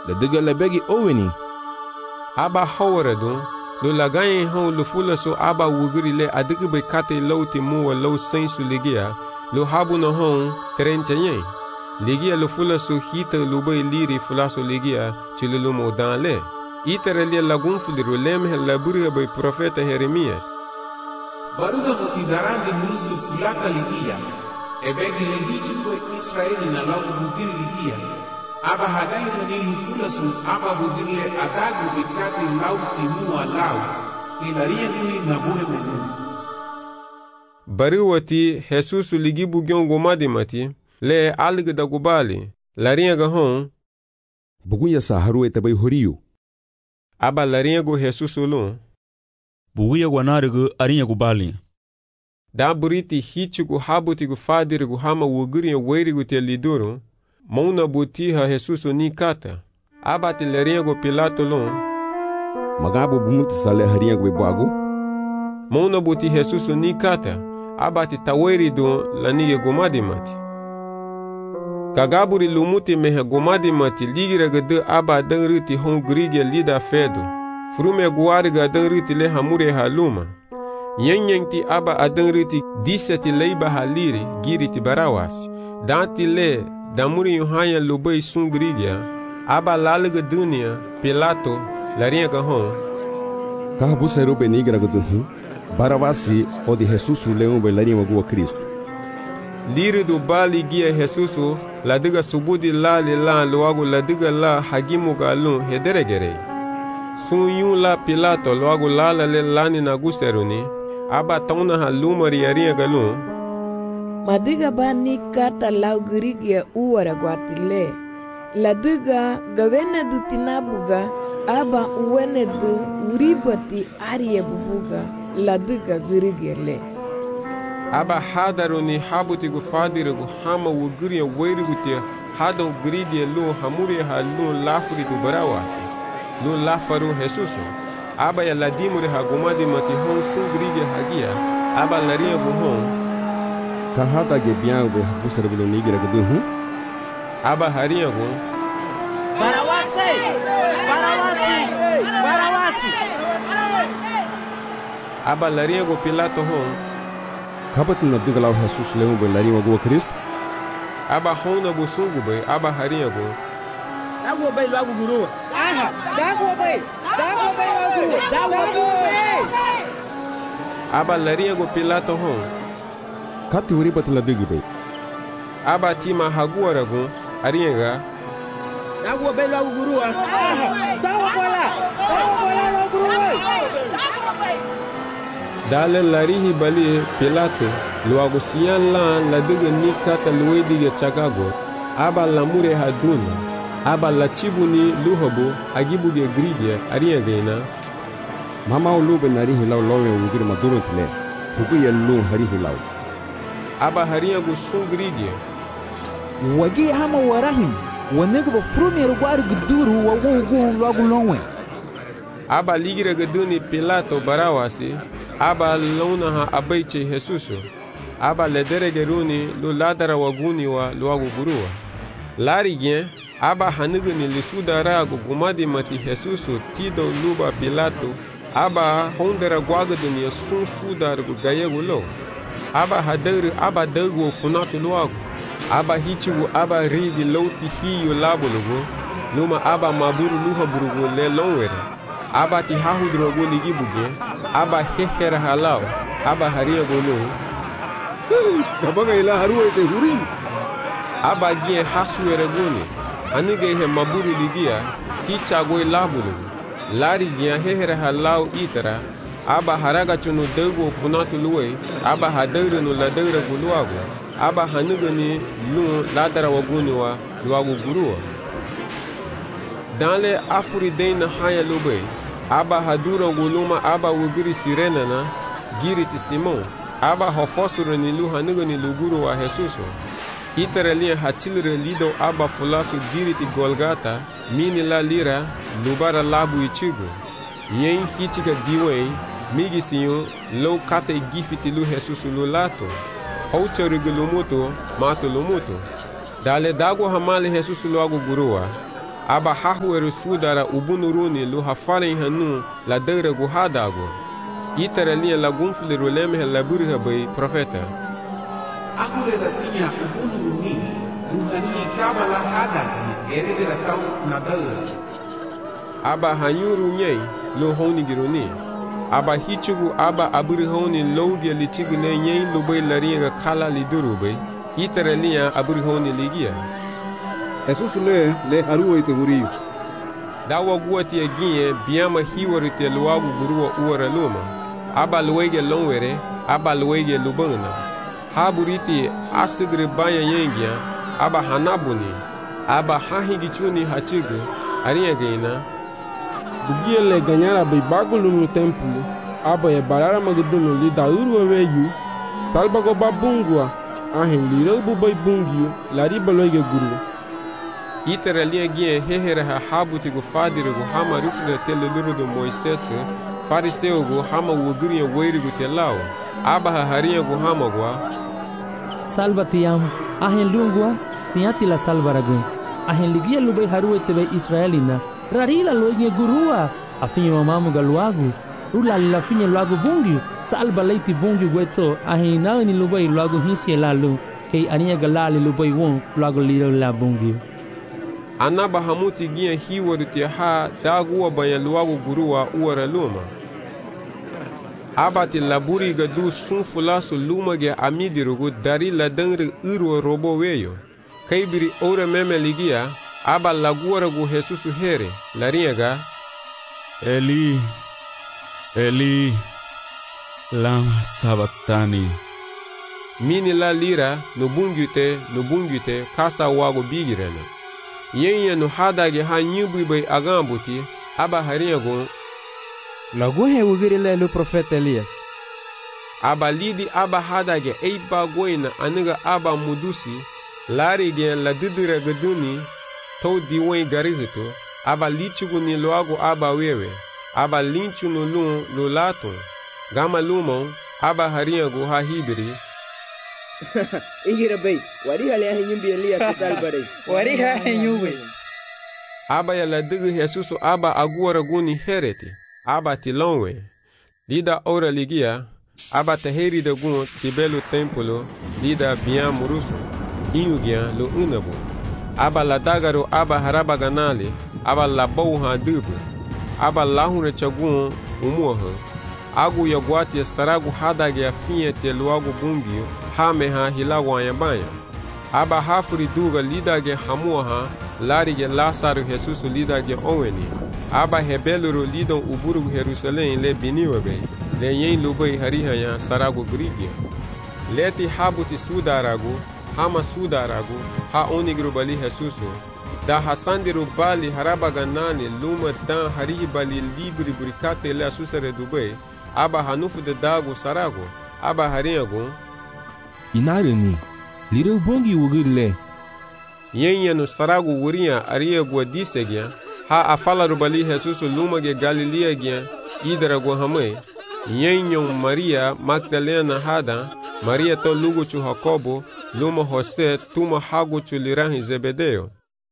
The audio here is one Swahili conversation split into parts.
la dëgga la begi oweni. Aba hawara don, lo lagayen hon lo fula so aba wugiri le adigi be kate lau ti muwa lau sensu ligia, lo habu na hon terenchayen. Ligia lo fula so hita lo bay liri fula so ligia chile lo mo dan le. Itare lia lagun fuliro lemhe laburia bay profeta Jeremias. Baruga motidarandi musu fulaka ligia, ebegi lehichi kwe Israeli na lau bugiri ligia. Aba hadai hanilu fulasu aba bugirle adagu bikati lau timua lau, inaria nuli na buhe menu. Bariwati Jesus ligi bugyon gomadi mati, le alga da gubali, laringa ga hon. Bugunya sa haru etabai horiyu. Aba laringa go Jesus ulun. Buguya gwanarigu aringa gubali. Da buriti hichi gu habuti gu fadiri gu hama wugiri weri gu te liduru, mauna butiha Jesus ni kata. Aba ti laringa go Pilato lun. Magabu bumuti sale haringa gu bebuagu. Mauna buti Jesus ni kata. Aba ti taweri do lanige gomadi mati. Kagaburi lumuti mehe gomadi mati ligira gade aba dengriti hon grige lida fedo. Frume guariga dengriti le hamure haluma. Nyengti aba adengriti diseti leiba haliri giriti barawasi. Danti le damuri yuhanya lubei sun grigia. Aba laliga dunia Pilato laringa hon. Kahabu seru benigra guduhu. Barawasi o de Jesus leon be laringa gua Cristo. Liri do bali gia Jesusu la diga subudi la li la luagu la diga la hagimu galun hederegere. Sun yun la Pilato luagu la le lani na guseruni. Aba tauna ha lumari aringa galun. Madiga ba ni kata lau girigia uwara guatile. La diga gawene du tinabuga aba uwene du uribati arie bubuga la diga girigia le. Aba hadaruni habuti gu fadiri gu hama wugiri weri gu te hadon gridi lu hamuri ha lu lafuri du barawasi. Lu lafaru Jesusu. Aba ya ladimuri ha gumadi mati hon sun gridi hagia. Aba laria gu hon. Kahada ge bian be habusar bilo nigira guduhu. Aba haria gu. Barawasi! Barawasi! Barawasi! Aba laria gu Pilato hon. Kabatin na digalau Jesus leon be laringa gua Cristo. Aba hona bu sungu be aba haria gu. Dago bay lagu guru. Aha, dago bay lagu. Dago bay. Aba laria gu Pilato hon. Kati uri batla digi bay. Aba tima haguara gu aringa. Dago bay lagu guru. Aha, dago bola lagu guru. Dale larihi bali Pilato luagu siyan la diga ni kata luwe diga chagago. Aba lamure haduni. Aba la chibuni luhobo agibuge gridia aringa. Mama ulube narihi lau lowe ungiri maduro tile. Huku ya lu harihi lau. Aba haria gu sun gridia. Wagi hama warahi. Wanega ba frumi rugwari guduru wa wugu lagu lonwe. Aba ligira gaduni Pilato barawasi. Aba lona ha abaiche Jesusu. Aba lederegeruni lu ladara waguni wa luagu gurua. Lari gen. Aba hanigani lisuda ragu gumadi mati Jesusu tido luba Pilato. Aba hondera guagadani sun sudar gu gayegu lo. Aba hadari aba dagu funatu luagu. Aba hichigu aba rigi lauti hiyo labulugu. Luma aba maburu luha burugu le longwere. Aba ti hahudrogu ligibuge. Aba hehera halau. Aba haria gulu. Kabaga ila haruwa ite huri. Aba gien hasuere guni. Anige he maburu ligia. Hichago labulugu. Lari gien hehera halau itara. Aba haraga chunu dagu funatu luwe. Aba hadari nu ladara guluagu. Aba hanigani lu ladara waguni wa luagu gurua. Danle afuri deina haya lube. Aba hadura guluma aba wugiri sirena na giriti Simon. Aba hofosuru ni lu hanigani luguru wa Jesusu. Itara liya hachilire lido aba fulasu giriti Golgata. Mini la lira lubara labu ichigu. Yen hichika diwe migi siyo lo kate gifiti lu Jesusu lu lato. Haucharigu lumuto mato lumuto. Dale dago hamali Jesusu lu agu gurua. aba hahueru sudara ubunuruni lu hafaren hanu la deure gu hadago. Itara linha la gunfliru lemhe la burha bay profeta. Agure da tinha ubunuruni, ruhani kaba la hadagi, eredera tau na deure. Aba hanyuru nyei lu honi giruni. Aba hichugu aba aburihoni lougia lichigune nyei lu bay laringa kala liduru bay. Itara linha aburihoni ligia. Jesus le haruo ite huriu. Dawa guati a ginye biama hiwaru te luagu gurua uara luma. Aba luege longwere, aba luege lubana. Haburiti asigre banya yengia, aba hanabuni, aba hahigichuni hachigu, arinha gaina. Bugia le ganhara bai bagulu no templo, aba e barara magduno li dauru aweyu, salbago babungua, ahen lirau bubai bungio, lariba loige gurua. Itara linha guia hehera ha habutigu fadirigu hama rufda teleluru do Moisés, fariseu gu hama wugurinha weirigu telao, aba ha harinha gu hama gua. Salva te amo, ahen lungua, siati la salvaragun, ahen ligia lubai haru etebe Israelina, rarila loige gurua, afinho mamamu galuagu, rula la finha luagu bungiu, salva leite bungiu gueto, ahen naani lubai luagu hinsi lalu, kei arinha galali lubai won, luagu liro la bungiu. Anaba hamuti ginha hiwaru te ha dagua banha luagu gurua uara luma. Aba te laburi gadu sunfulasu luma ge amidirugu dari ladangre urua robo weyo. Kaibiri ora meme ligia, aba laguara gu Jesusu here, larinha ga. Eli, Eli, lama sabatani. Mini la lira, no bungute, kasa wago bigirena. Yenye no hadage ha nyubi bay agambuti, aba harinha gu. Lagu he wugiri le profeta Elias. Aba lidi aba hadage eiba goina aniga aba mudusi, lari gen la didira gaduni, to diwen garihito, aba lichugu ni loago aba wewe, aba linchu no lun lo laton, gama lumon, aba harinha gu ha hibiri. Ingira bay, wariha le nyumbi Elias salbare. Wariha nyumbi. Aba ya la digu Jesusu aba aguara guni hereti. Aba tilonwe, lida ora ligia, aba taheri da gun tibelo templo, lida bian muruso, inugian lo unabu. Aba la dagaro aba haraba ganale, aba la bouha dubu, aba lahunre chagun umuha. Agu ya guati estaragu hadage a finha te luagu bungio, hameha hilagu ayabanya. Aba hafuri duga lidage hamuaha, larige Lázaro Jesusu lidage oweni. Aba hebeluru lidon uburu Jerusalém le biniwabe, le yen lubai harihaya saragu grigia. Leti habuti sudaragu, hama sudaragu, ha onigru bali Jesusu. Da hasandiru bali harabaganani luma dan harihi bali libri burikate le asusare dubai, aba hanufu de dagu saragu, aba harinhagu. Inarani, lireu bongi wugirle. Yenye no saragu wurinha aria gua disegya, ha afalaru bali Jesusu luma ge Galilea gya, idara gua hamai. Yenyon Maria Magdalena hada, Maria to lugu chu Jacobo, luma Jose tuma hagu chu lirahi Zebedeo.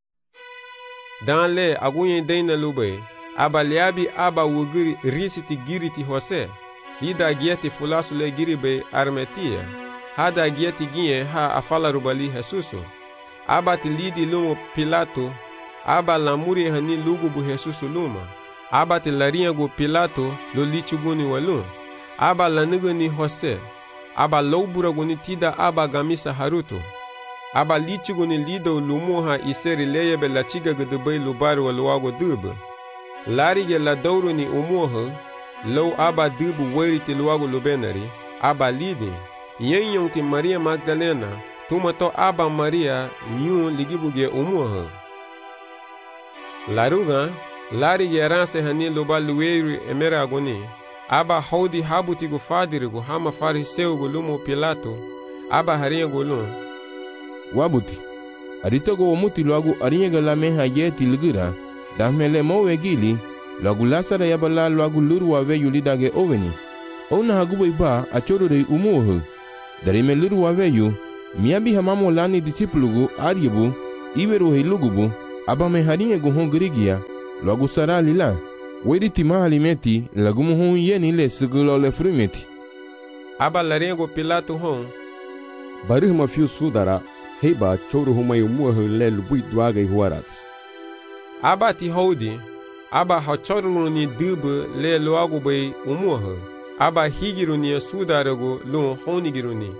Dan le agunyen deina lube, aba liabi aba wugiri risiti giriti Jose, lida gieti fulasu le giribe armetia, hada gieti gien ha afalaru bali Jesusu. Aba ti lidi lumo Pilato, aba lamuri hani lugu bu Jesusu luma. Aba ti larinha gu Pilato lo lichuguni walun. Aba laniguni Jose. Aba loburaguni tida aba gamisa haruto. Aba lichuguni lido lumuha iseri leyebe la chiga gudubai lubari waluago dubu. Larige la dauruni umuha, lo aba dubu weriti luago lubenari. Aba lidi. Yenyon ti Maria Magdalena, tumato aba Maria nyun ligibuge umuha. Laruga, larige ranse hani luba luweiri emera agoni. Aba haudi habutigu fadirigu hama fariseu gulumu Pilato. Aba harinha gulun. Wabuti, aritogo omuti luagu arinha la meha yeti ligira, damele mowe gili, luagu lasara yabala luagu luru wave yulidage oveni. Ona hagubo iba achoro de umuhu. Darime luru wave yu, miabi hamamo lani disiplugu aryebu, iweru hilugubu, aba me harinye gu hon grigia logu sarali la wedi ti mahalimeti lagu mo hon yeni le segulo le frumeti aba larengo Pilato hon barih ma fiu sudara heba choru humay umuha le lubui duaga huarats aba ti hodi aba hachoru ni dubu le loagu bay umuha aba higiru ni sudarago lo honigiru ni.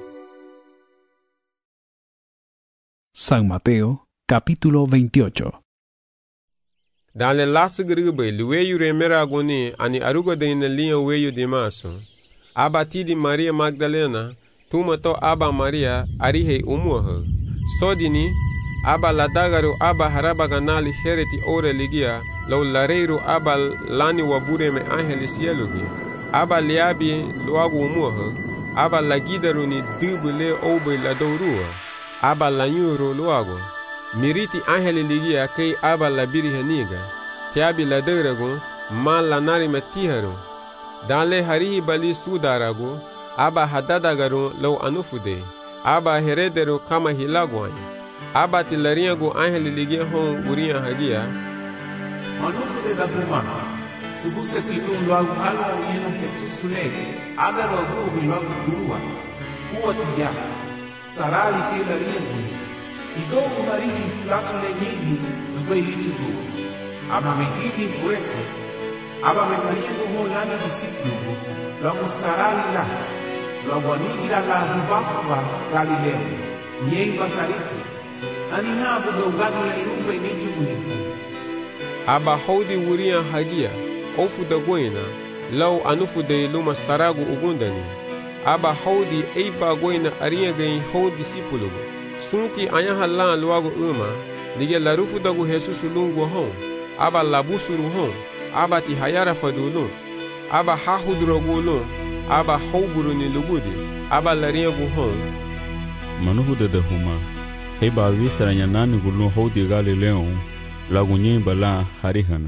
San Mateo, capítulo 28. Dans le lasgribe luweyu remerago ni ani arugo de in linha weyu de maso aba ti di Maria Magdalena tumato aba Maria arihe umuha sodini aba ladagaru aba harabaganali hereti ore ligia lo lareiro aba lani wabure me angelis yelugi aba liabi luagu umuha aba lagidaru ni dubule obe ladorua aba lanyuro luagu miriti angeli ligia kei aba labiri heniga tiabi laderagu ma lanari metiharu danle harihi bali sudaragu aba hadadagaru lo anufude aba herederu kama hilagwani aba tilariagu angeli ligia hon uria hagia manufude da buma subuse kilun loagu alwa yena Jesus le aga loagu loagu gurua uotia sarali ke lariagu idogo marihi flaso le nini dubai lichugu aba mehidi fuese aba mehariagu ho lana disiplugu loagu sarali la loagu anigira la hubakwa Galileo nyeiba tarifi anihabu gaugano le lumba inichugu niku aba hodi uria hagia ofu da goina lau anufu de luma saragu ugundani aba hodi eiba goina aria gain ho disipulugu sunti anya halan luagu uma dige larufu dagu Jesus lungu hon aba labusuru hon aba ti hayara fadulun aba hahudrogulun aba hoburu ni lugudi aba lariagu hon manuhu de huma heba wisaranya nani gulun hodi Galileo lagu nyemba la harihana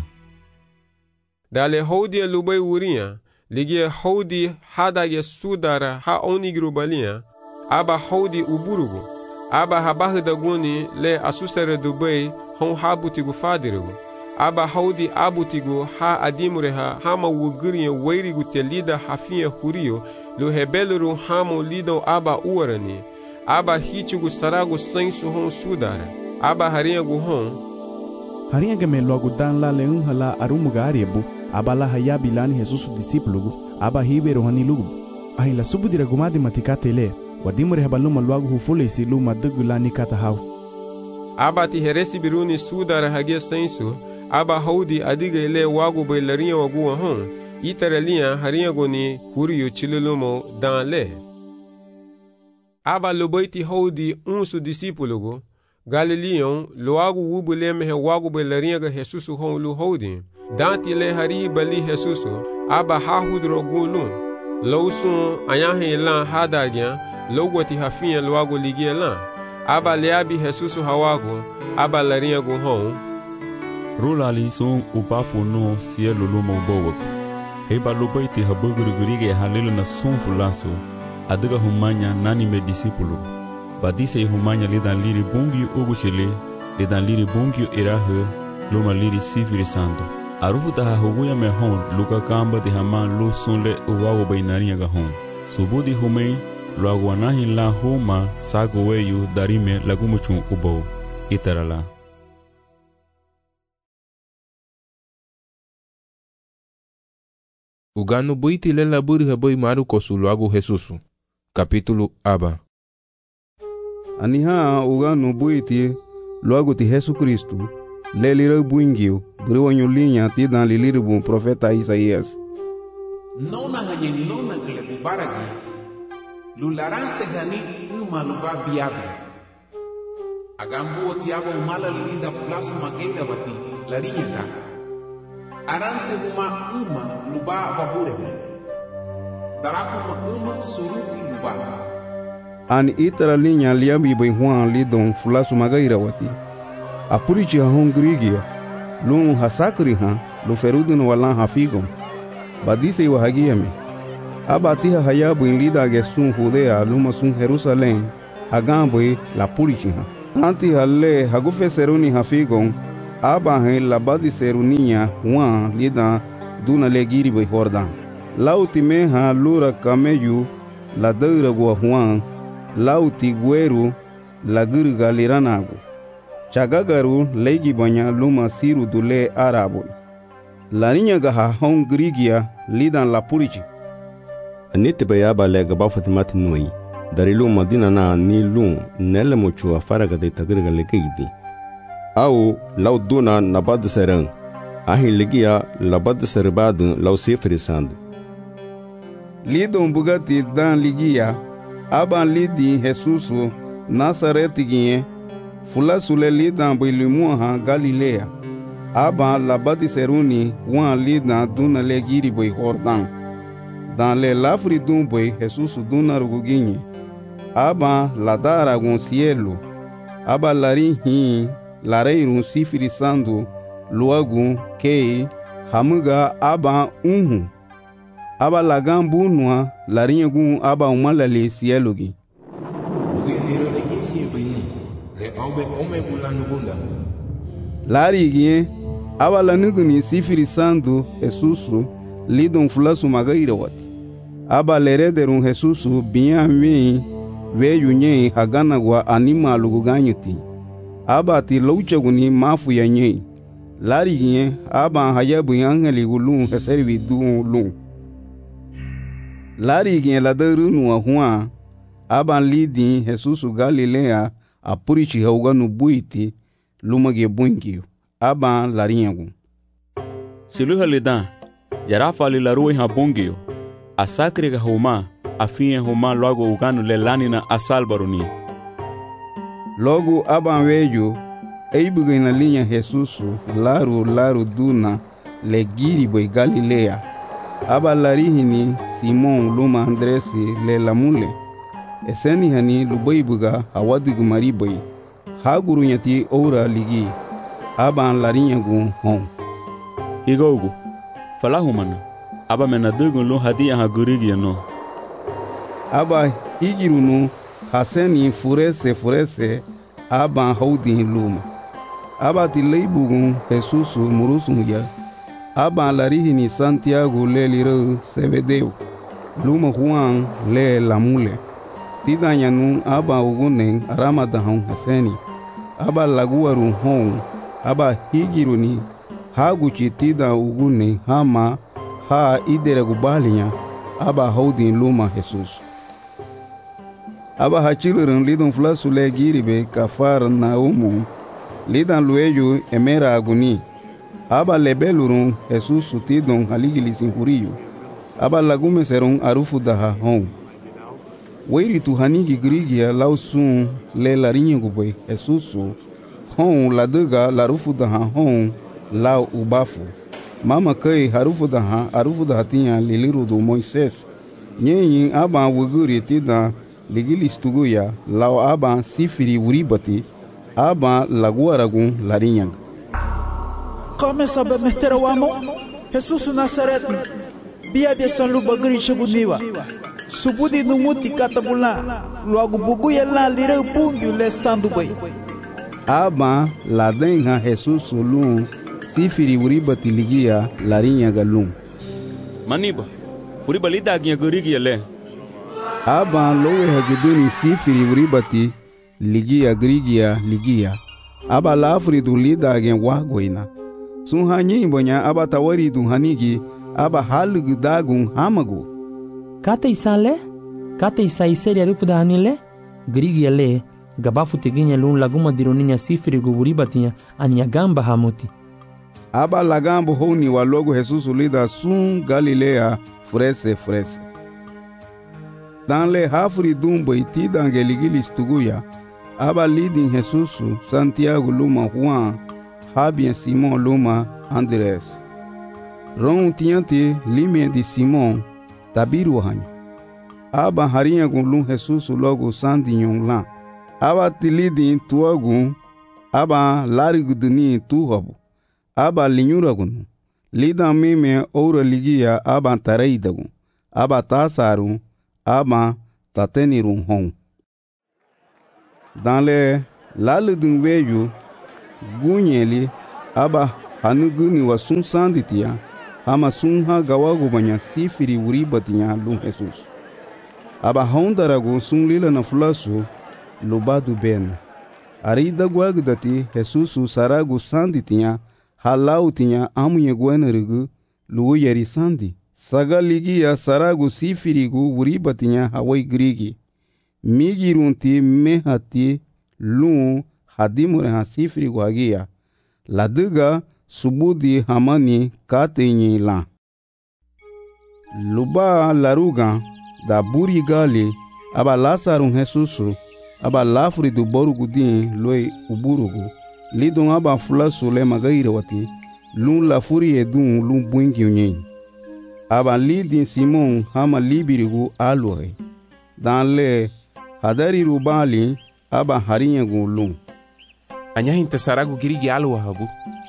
dale hodi lubai uria lige hodi hadage sudara ha onigru balia aba hodi uburugu aba habahda guni le asusere dubai hon habutigu fadirugu aba hodi abutigu ha adimureha hama wugriye weirigu telida hafia hurio lo hebeluru hamo lido aba uarani aba hichigu saragu sensu hon sudara aba hariagu hon hariaga me logo dan la leun hala arumuga ariebu aba la hayabi lani Jesus disiplugu aba hibero hani lugu ahila subudira gumadi matikatele wadimure habaluma logo hufule silu madugu lani katahaw aba ti heresi biruni sudara hagia sensu aba hodi adiga ile wagu bailaria wagu hon itaralia hariago ni huriyo chilulumo dan le aba lobaiti hodi unsu disiplugu Galileon loagu wubule mehe wagu belaringa Jesus hon lu hodi danti le hari bali Jesus aba hahudro gulun lawsun ayahe lan hadagya logoti hafia loagu ligie lan aba leabi Jesus hawagu aba laringa hon rulali sun ubafu no cielo lumo bowak heba lobaiti habugurigurige halilu na sun fulaso adiga humanya nani me disipulu badise humanya lidan liri bungi uguchile lidan liri bungi irahe luma liri sifiri santo arufu taha huguya me hon luka kamba de haman lu sunle uwago bainariya ga hon subudi humei luaguanahi la huma sago weyu darime lagumuchun ubo itarala uganu buiti le laburi haboi maru kosu luagu Jesusu capítulo aba aniha uganu buiti logo ti Jesus Cristo lelira buingio briwanyo linha ti dan liliru bun profeta Isaías nona hanye nona gele bubaragi lularanse gani uma luba biabe agambu ti abo mala linda flasu magenda bati larinya aranse uma luba babure daraku uma suruti luba ani itara linha liambi bem huan lidon flasu magaira wati apurichi hongrigia lun hasakri ha lo ferudu no walan hafigon badise wa hagiame abati hayabu in lida gesun Judea luma sun Jerusalem agambo la purichi ha anti halle hagufe seruni hafigon aba hen labadi serunia Juan lidan duna le giri bai Jordan. Lauti meha lura kameyu la deura gua Juan, lauti gueru la gurga liranagu. Chagagaru legi banya luma siru dule arabo. La niña gaha hon grigia lidan la purici. Anite bayaba le gaba fatimati nui. Dari lu madina na ni lu nele muchu afaraga de tagirga legeidi. Au lau duna nabad serang. Ahi legia labad serbadu lau sefrisandu. Lidon bugati dan ligia aban lidi Jesusu Nazareti gie fula sule lidan bilimuha Galilea. Aban labadi seruni wan lidan duna le giri bai Jordan. Dan le lafri dun bai Jesusu duna ruguginye. Aban ladara gon cielo. Aba lari hi lareirun sifiri sandu luagun kei hamuga aban unhu. Aba lagan bunua larinha gun aba umalale cielo gi. Lari gie aba lanuguni sifiri sandu Jesusu lidon fulasu magaira wati. Aba lerederun Jesusu biami veio nye hagana gua anima luguganyuti. Aba ti louchaguni mafu ya nye. Lari gie aba hayabu angeli gulun heservi duun lun. Lari gie ladaru nuwa Juan aban lidi Jesusu Galilea apurichi hauganu buiti lumage bungio aban larinyagu. Siluha lidan jarafa li larui ha bungio asakri ga huma afia huma logo uganu le lanina asalbaruni. Logo aban vejo eibuga na linha Jesusu laru duna le giri boy Galilea. Aba larihini Simon luma Andresi le lamule. Eseni hani lubaibuga awadigu maribai. Haguru nyati ora ligi. Aba larinyagu hon. Igogu. Falahumana. Aba menadugu lu hadia hagurigi no. Aba higirunu haseni furese aba haudi luma. Aba tileibugu Jesusu murusun ya. Aba larihini Santiago le liro Sebedeu. Luma Juan le lamule. Tidanyanu aba ugunen Ramadahon haseni. Aba laguaru hon. Aba higiruni haguchi tida ugune hama ha idere gubalinya. Aba haudin luma Jesus. Aba hachilurun lidon flasu le giribe kafar na umu. Lidan lueju emera aguni. Aba lebelurun Jesus tidon haligilisin huriyo. Aba lagume serun arufu daha hon. Weiri tu hanigi grigia lausun le larinha guboi Jesusu. Hon laduga larufu daha hon lau ubafu. Mama kai harufu daha tinha liliru do Moisés. Nyenyin aba wuguri tida ligilis tuguya lau aba sifiri uribati. Aba laguaragun larinha. Começa a meter o amo Jesus Nazareth. Bia São Lubagri Chaguniwa. Subudi no muti katabula. Logo buguia lá lira pungu le sandubai. Aba la denha Jesus lum sifiri uribati ligia larinha galum. Maniba. Furiba lida aginha gurigia le. Aba lowe hajuduni sifiri uribati ligia grigia ligia. Aba lafri du lida agen wagoina. Sun hanyi bonya aba tawari du hanigi aba halugu dagun hamagu. Kata isale? Kata isaiseri arufu da hanile? Grigia le, gabafu teginya lun laguma dironinya sifiri guburibatinha ania gamba hamuti. Aba lagambo honi wa logo Jesus lida sun Galilea frese. Dan le hafri dumbo itida angeligilis tuguya. Aba lidin Jesus Santiago luma Juan. Habien Simon luma Andrés. Ron tiante limia de Simon tabiru hanyo. Aba harinha gun Jesus logo sandinyon lan. Aba tilidin tuagun. Aba lariguduni tuhabu. Aba linyuragun. Lidan mime oura ligia aba tareidagun. Aba tasarun. Aba tatenirun hon. Dans le laludun veju gunyeli aba hanuguni wa sun sanditia hama sun ha gawago banya sifiri wuri batinya lum Jesus. Aba haundarago sun lila na fulasu lubadu ben. Arida guagdati Jesus sarago sanditia halau tinha amunye guenerigu luo yeri sandi. Saga ligia sarago sifirigu wuri batinya hawai grigi. Migirunti mehati lum hadimure ha sifirigu hagia. Laduga subudi hamani katenyi la. Luba laruga da buri gali aba lasarun Jesusu aba lafuri du borugu din loi uburugu lidon aba fulasu le magaire wati lun lafuri edun lun buingi unyen aba lidin Simon hama libirigu alore dan le hadari rubali aba harinyagu lun anya hinta saragu girigi alwa habu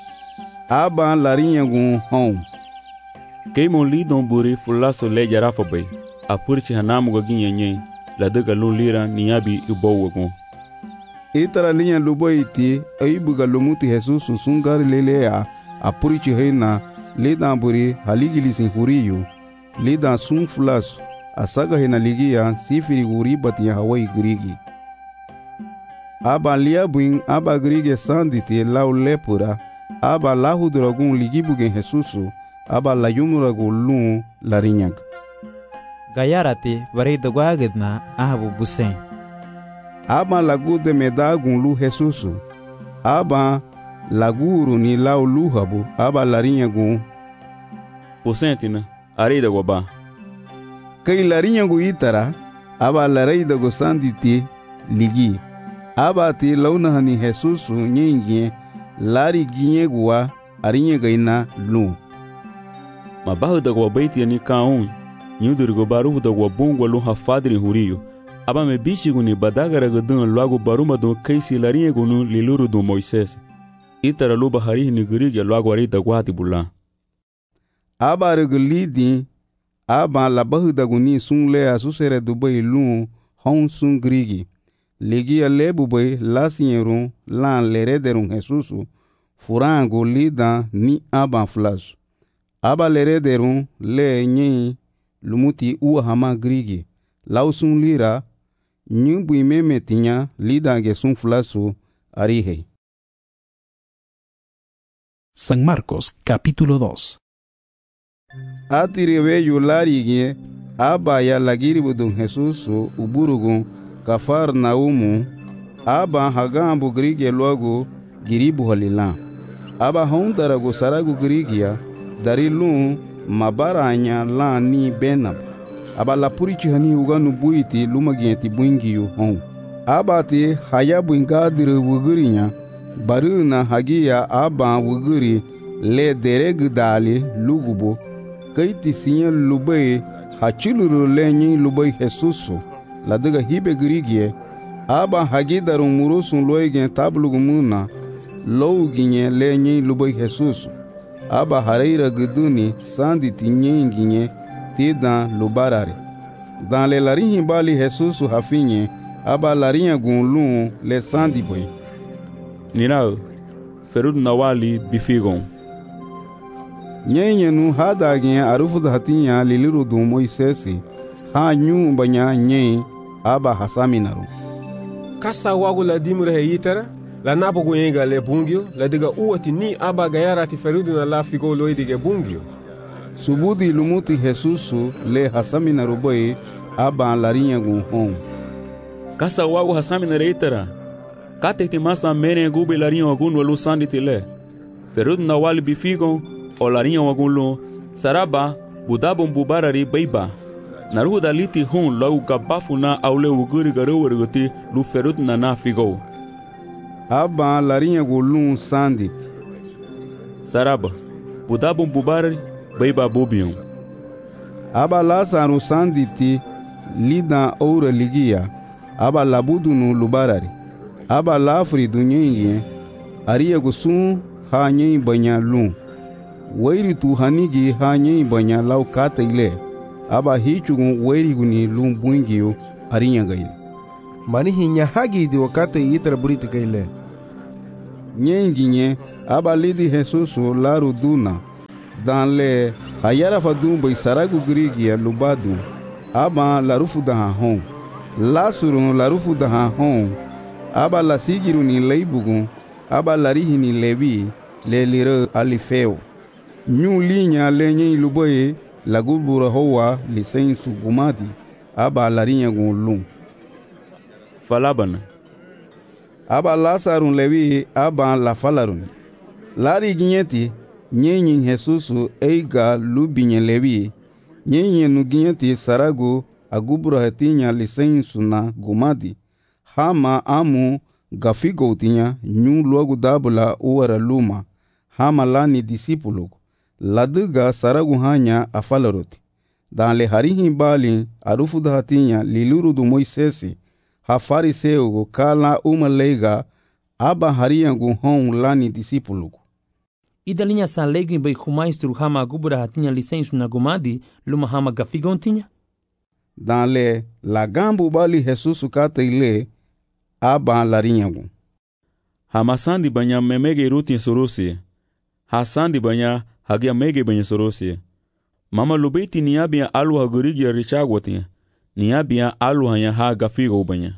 aba larinyagu hom Keimon lidon buri fulasu le jarafa bay apurchi hanamu gaginyenye la daga lun lira niyabi ibowagon itara linya luboiti aibuga lumuti Jesus sungari lelea apurchi heina lidan buri haligilisin huriyu lidan sun fulasu asaga hina ligia sifiri guri batinya hawai grigi aba liabuin aba grige sanditi lau lepura aba lahuduragun ligibugen Jesusu aba layumuragu lun larinyag Gayarati varida guagidna ahabu busen aba lagu de medagun lu Jesusu aba laguru ni lau luhabu aba larinyagun Busentina arida guaba Kai larinyagu itara aba lareida go sanditi ligi aba ti launahani Jesusu nyingie lari ginyegua arinyegaina lu Mabahu da guabaiti ni kaun Nyudurigo baruhu da guabungwa lu hafadri huriyo aba me bichigu ni badagara gadun lagu baruma do kaisi larinyagu nu liluru do Moises itara lu bahari ni gurigi lagu arida guati bulan aba regulidi aba labahu da guni sun le asusere dubai lu hon sun grigi legi alebu bay lasieru lan lerederun Jesusu furango lida ni aba flash aba lerederun le nyi lumuti uwa hama grigi lausun lira nyumbu imeme tinya lida ge sun flasu arihe. San Marcos capítulo 2. Atiriwe yularigi aba ya lagiribudun Jesusu uburugun Kafarnaumu aba hagambu grigi luagu giribu halila aba hondaragu saragu grigia dari lun mabaranya la ni benab aba lapurichi hani uganu buiti lumagienti buingiyu hon aba ti hayabu ingadiri wugurinya baruna hagia aba wuguri le deregdali lugubo kaiti sinya lubai hachiluru lenyi lubai Jesusu la daga hibe grigie aba hagidaru murusun loigen tablugumuna louginye lenyi lubai Jesusu aba hareira guduni sanditi nyenginye tidan lubarare dan le larinhi bali Jesusu hafinye aba larinha gunlun le sandiboy Nirao ferud nawali bifigon nyenyenu hadagin arufuda hatinya liliru du Moisesi ha nyu banya nye aba hasaminaru Kasa wagu la dimure yitara la nabogu yenga le bungyo la diga uwati ni aba gayara ti ferudu na la figo loidige bungyo subudi lumuti Jesusu le hasaminaru boy aba larinha gun Kasa wagu hasaminaru yitara kate ti masa mene gube larinha wagun walu sanditi le ferudu na wali bifigon o larinha wagun lu saraba budabon bubarari baiba naruhu daliti hun lau gabafu na aule uguri garuwariguti lu ferut na na figo aba larinha gulun sandit saraba budabon bubarari baiba bubion aba lasaru sanditi lida oura ligia aba labudunu lubarari aba lafri dunyenye ariya gusun ha nyen banya lun wairi tu hanigi ha nyen banya lau kata ile aba hichugun wairiguni lun bungiyo arinya gaile mani hinya hagi di wakata yitra buriti gaile nyenginye aba lidi Jesusu laru duna dan le hayara fadun bai saragu grigia lubadu aba larufu daha hon lasuru larufu daha hon aba la sigiru ni leibugu aba larihi ni levi le lire alifeo nyu linya lenye luboye lagubura hoa lisensu gumati aba larinya gunlum falabana aba lasarun levi aba la falarun lari ginyeti nyenyin Jesusu eiga lubinye levi nyenye nuginyeti sarago agubura hetinya lisensu na gumati hama amu gafigo tinya nyu luagu dabula uwara luma hama lani disipulo laduga saragu hanya afalaroti dan le harihi bali arufu dahatinya liluru du Moisesi ha fariseu kala umalega aba hariyangu hon lani disipulo idalinha sa legi bai khumaistru hama agubura hatinya lisensu na gumadi luma hama gafigo tinya dan le lagambu bali Jesusu kata ile aba larinyagu hamasandi banya memege rutin sorosi hasandi banya hagia mege banya sorosi mama lubeti niabia alu hagurigi richagwati niabia alu hanya ha gafigo banya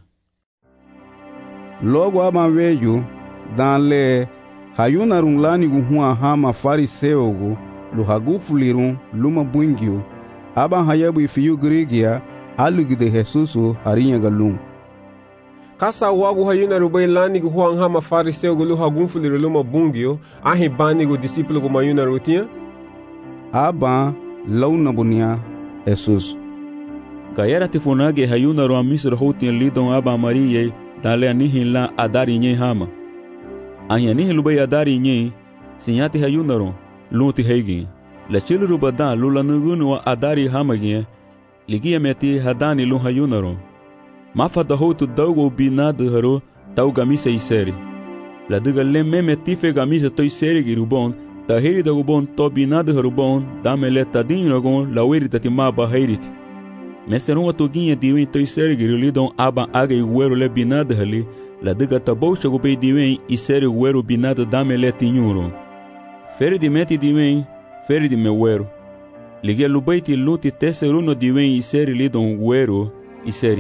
logo aba veju dan le hayuna runglani guhua hama fariseo gu luhagufulirun luma bungio aba hayabu ifiyu grigia alugide Jesusu harinyaga lum kasa wagu hayuna rubai lani gu huang hama fariseo gu luha gunfuliru luma bungio ahi bani gu disipulo gu mayuna rutia aba launa bunia Jesus gayara tifunage hayuna ru amisro hotin lidon aba mariye dale anihin la adari nye hama ahi anihin lubai adari nye sinyati hayuna ru lunti heigi la chilu rubada lula nugunu wa adari hama gye ligia meti hadani lu hayuna ru mafada hotu daugo binadu haro tau gamisa iseri la duga le meme tife gamisa toi seri girubon ta heri da gubon to binadu harubon damele tadin rogon la weri tatima ba heirit meseron atoginha diwen toi seri girulidon aba aga iguero le binadu hali la duga taboucha gubei diwen iseri guero binadu damele tinyuro feri di meti diwen feri di mewero ligia lubaiti luti teseruno diwen iseri lidon guero iseri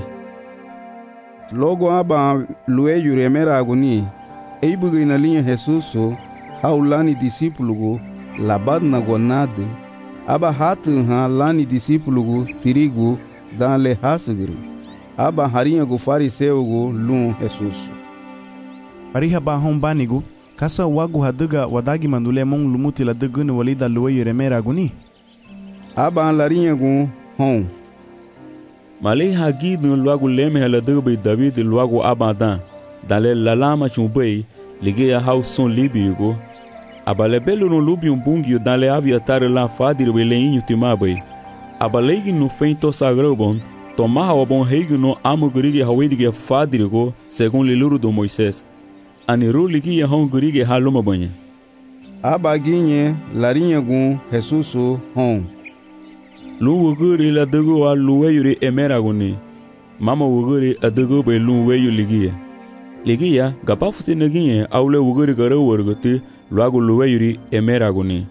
logo aba lueyu remera aguni eibuga ina linha Jesusu haulani disipulugu labadna gonade aba hatu ha lani disipulugu tirigu dan le hasugiri aba harinha gu fariseu gu lum Jesusu ariha ba hombanigu kasa wagu haduga wadagi mandule mon lumuti la dugunu walida lueyu remera aguni aba larinha gu hon malei hagidu luagu leme haladubi David luagu abadan dale lalama chumbei ligeya hauson libigo abalebelu no lubium bungio dale aviatar la fadir weleinho timabai abalegi no feito sagrobon tomaha obon heigo no amugurige hawedige fadirgo segundo liluru do Moisés aniru ligia hongurige haluma banha abaginhe larinha gu Jesusu hon luwuguri la dugu wa luweyuri emeraguni mama wuguri adugu be luweyu ligia gapafuti neginye aule wuguri gara warguti luagu luweyuri emeraguni.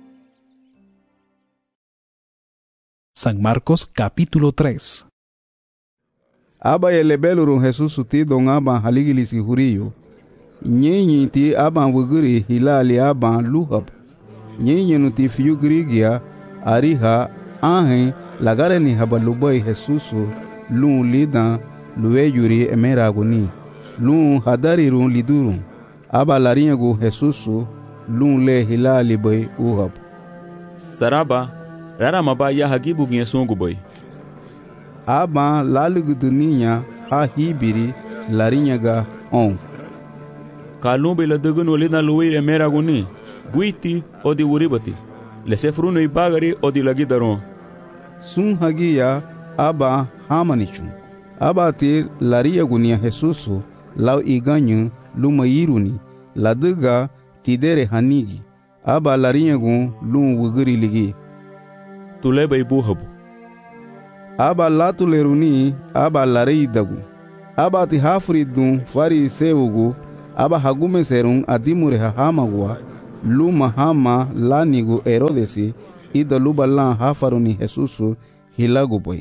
San Marcos capítulo 3. Aba yelebeluru Jesusu ti don aba haligilisi huriyo nyenyi ti aba wuguri hilali aba luhab nyenyi nuti fiyu grigia ariha ahen lagare ni habalubai Jesusu lun lidan luweyuri emeraguni lun hadarirun lidurun aba larinyagu Jesusu lun le hilali bai uhab saraba rara maba ya hagibu ginye songu bai aba laluguduninya ha hibiri larinyaga on kalumbe la dugunu lidan luweyuri emeraguni buiti odi wuribati lesefruno ibagari odi lagidaron sun hagiya aba hamanichu aba te laria gunia Jesusu lau iganyu lumayiruni laduga tidere hanigi aba laria gun lum wuguri ligi tuleba ibuhabu aba latuleruni aba larei dagu aba ti hafridun fariseugu aba hagume serun adimure hahamagua luma hama lanigu Herodesi ida luba lan hafaruni Jesusu hilagu boy.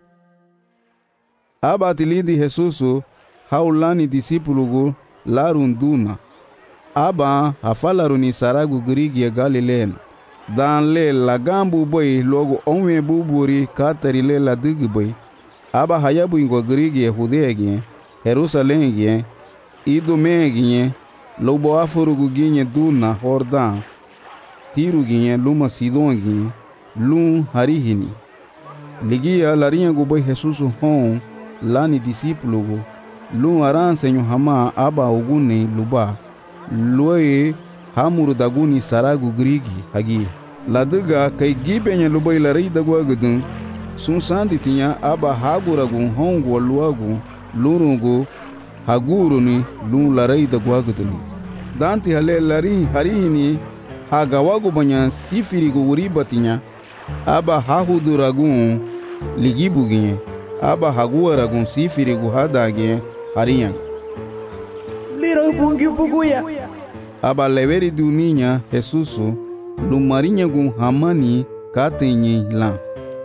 Aba atilidi Jesusu haulani disipulugu larun duna. Aba hafalaruni saragu Grigia Galileen. Dan le lagambu boy logo onwe buburi katari le la digi boy. Aba hayabu ingo Grigia Hudegie, Jerusalengie, Idumegie, lobo afurugu ginye duna Hordan, tirugie luma Sidongie, lum harihini. Ligia larinha guboy Jesusu hon lani disipulugu, lum aransenyo hama aba uguni luba, luoye hamuru daguni saragu grigi hagi. Ladiga kai gibenya luboy larei dagwagudun, sun sandi tinha aba haguragu hongu luagu, lurungu haguruni lum larei dagwaguduni. Danti hale lari harihini hagawagu banya sifirigu uribatinya, aba hahuduragun ligibuginye, aba haguaragun sifirigu hadage hariyan. Liro bungi buguya. Aba leveri duninya Jesusu lumarinya gun hamani katenye lan.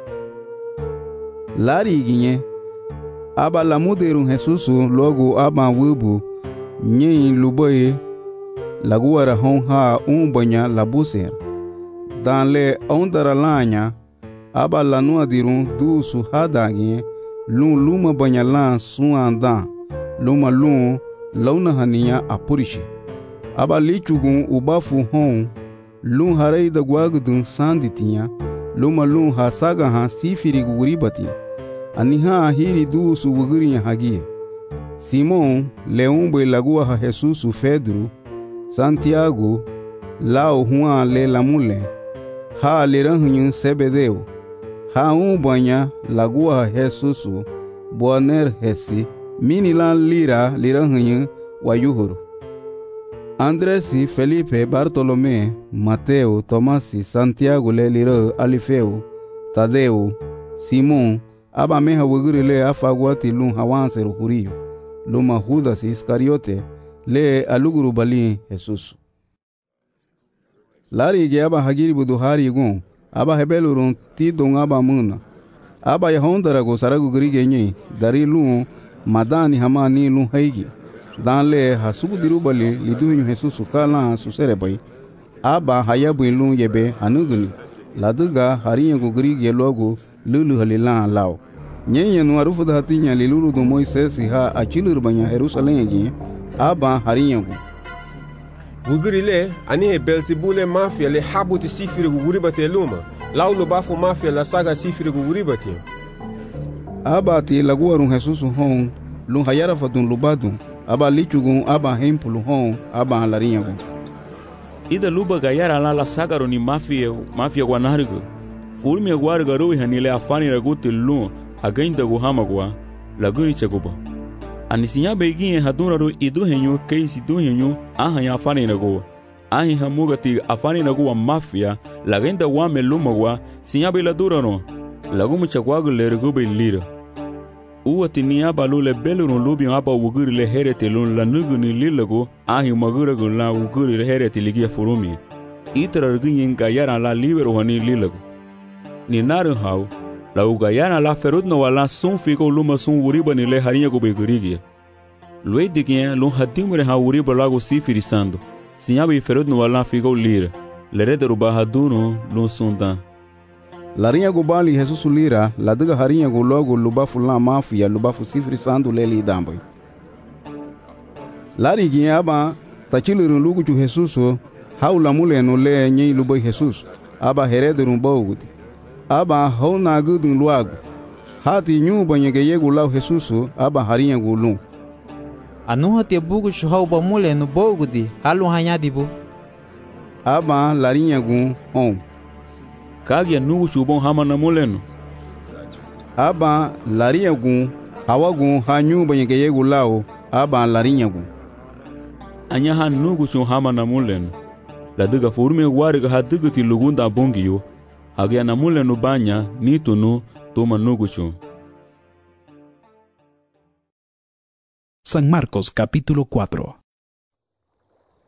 Lari ginye aba lamuderun Jesusu logo aba wubu nye luboye laguara hon ha banya labuser. Dan le ondara lanya aba lanua dirun du su hadage luma banya lan su andan luma launa hania apurishi. Aba lichugun ubafu hon lum harei da guagudun sanditinha luma hasaga ha sifiri guribati aniha hiri du su wugurinha hagia. Simon leumbe lagua ha Jesusu Pedro, Santiago lao Juan le lamule ha leranhunyu Sebedeu ha banya lagua ha Jesusu Boaner hesi minilan lira liranhunyu wayuhuru. Andresi, Felipe, Bartolomé, Mateo, Tomasi, Santiago le lira Alifeu, Tadeu, Simon aba meha wuguri le afagwati lum hawanseru huriyo luma Judas Iscariote le aluguru bali Jesusu. Lari ge aba hagiri buduhari gun aba hebelurun tidon aba muna aba yahondara go saragu grige nyi dari lum madani hamani lum haigi. Dan le hasubu dirubali liduhinyu Jesusu kala suserebai aba hayabu lum yebe hanuguni laduga hariya go grige logo lulu halilan lao. Nyenye nu arufu da hatinya lilulu do Moisesi ha achilur banya Jerusalem gi aba hariya go. Wuguri le ani he Belzebule mafia le habuti sifiri guguribate luma laulo bafu mafia la saga sifiri guguribate. Aba ti laguarun Jesusu hon lum hayara fatun lubadun aba lichugun aba hempulu hon aba halarinha go. Ida luba gayara la sagaro ni mafia guanargo. Fulmi aguarga roi hanile afani raguti lum againda go hamagua laguni cheguba. Anisinya beginye haduna ro idu henyo keisi du henyo ahanya afani nago. Ahi hamugati afani nago wa mafia lagenda wame lumagwa sinya be la durano. Lagumu chagwago le rugube lira. Uwati ni aba lule belunu lubi aba wuguri le herete lun la nuguni lilago ahi magura gun la wuguri le herete ligia furumi. Itara rugunyin gayara la libero hani lilago. Ni naru hau la ugayana la ferudno wala sun figo luma sun wuriba ni le harinha go begurigia. Lue digien lun hadimure ha wuriba lago sifirisando. Sinyabi ferudno wala figo lira. Le rederuba haduno lun sundan. Larinha go bali Jesusu lira laduga harinha go logo lubafu la mafia lubafu sifirisando le lidamboy. Lari giaba tachilurun lugu chu Jesusu haula muleno le nyi luboy Jesus aba herederun bawguti. Aba hona gudun luagu hati nyu banyege yegu lau Jesusu aba harinha go lum. Anuha te bugu shuhau ba mule no bogudi halu hanyadibu. Aba larinha go on. Kagia nugu shubon hama na muleno. Aba larinha go hawagu hanyu banyege yegu lau aba larinha go. Anya han nugu shun hama na muleno. Laduga furme wariga haduguti lugunda bongiyo. Hagia na muleno banya nitunu toma nugu shun. San Marcos capítulo 4.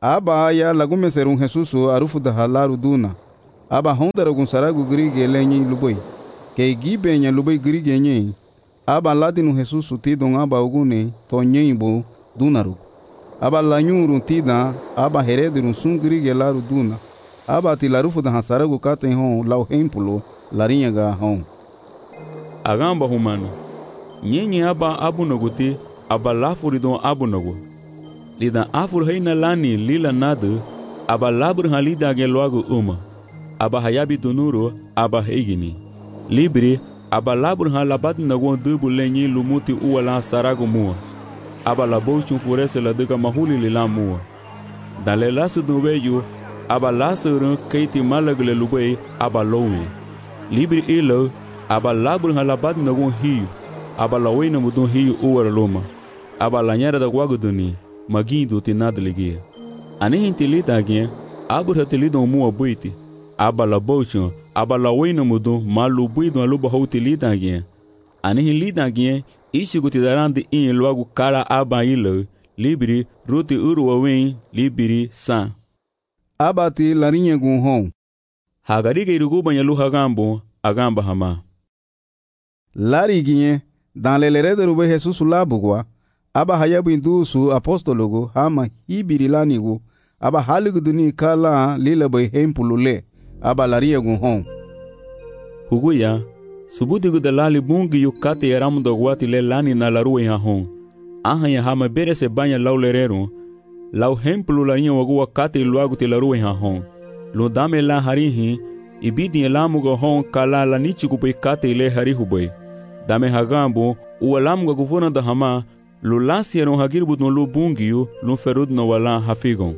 aba ya lagume serun Jesusu arufu da halaru duna aba hondara gun saragu grige lenyi lubai ke gibe nya lubai grige nyi aba ladinu Jesusu tidon aba ugune to nyimbo dunaru aba lanyuru tida aba heredun sun grige laru duna aba tilarufu da hasaragu katen hon lau hempulo larinha ga hon agamba humano nyenye aba abunaguti aba lafuridon abunagu lidan afur heina lani lila nadu aba labur halida ge logo uma aba hayabi dunuro aba heigini libri aba labur halabat nagon dubu lenyi lumuti uwala sarago mua aba labochun furese la duka mahuli lila mua dale lasu duweyu aba lasu keiti malagle lubei aba lowe libri ilo aba labur halabat nagon hiu aba lawena mudun hiu uwara loma aba lanyara da gwaguduni magindo tinadligia anihin tilitagia abur hatilidon mua buiti aba labochun aba lawena mudun malu buidon aluba houtilitagia anihin litagia ishigutidarandi in logo kara aba ilo libri ruti uruwawen libri san abati larinha gun hon hagarige iruguba nyalu hagambo agamba hama lariginye dans le lerede rube Jesus labugwa aba hayabu indusu apostologo hama hibirilanigo aba haliguduni kala lila bay hempulule aba laria gun hon huguya subudigu dalali bungi yukate yaramu dogwati le lani na laruwe ha hon aha ya hama bere se banya lau lerero lau hempulu larinha wagu kate luagu te laruwe ha hon lo dame la harihi ibidi elamugo hon kala la nichigu bay kate le harihubay dame hagambo ualamugo guvona da hama lo lasiero hagirbu no lo bungiyo lo ferud no wala hafigon